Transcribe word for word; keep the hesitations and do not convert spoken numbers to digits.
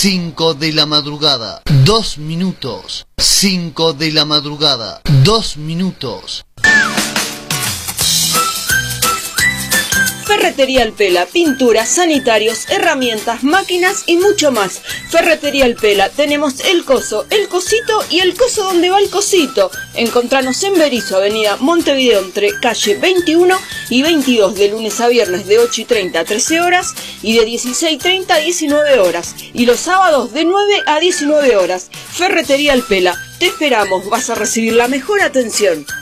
cinco de la madrugada, dos minutos. cinco de la madrugada, dos minutos. Ferretería El Pela, pinturas, sanitarios, herramientas, máquinas y mucho más. Ferretería El Pela, tenemos el coso, el cosito y el coso donde va el cosito. Encontranos en Berizo, avenida Montevideo, entre calle veintiuno y veintidós, de lunes a viernes de ocho y treinta a trece horas y de dieciséis y treinta a diecinueve horas. Y los sábados de nueve a diecinueve horas. Ferretería El Pela, te esperamos, vas a recibir la mejor atención.